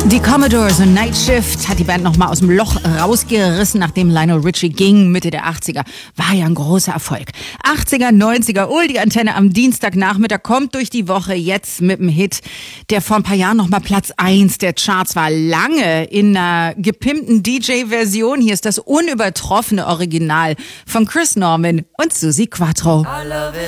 Die Commodores und Night Shift hat die Band nochmal aus dem Loch rausgerissen, nachdem Lionel Richie ging, Mitte der 80er. War ja ein großer Erfolg. 80er, 90er, die Antenne am Dienstagnachmittag kommt durch die Woche jetzt mit dem Hit, der vor ein paar Jahren nochmal Platz 1 der Charts war. Lange in einer gepimpten DJ-Version. Hier ist das unübertroffene Original von Chris Norman und Suzi Quatro.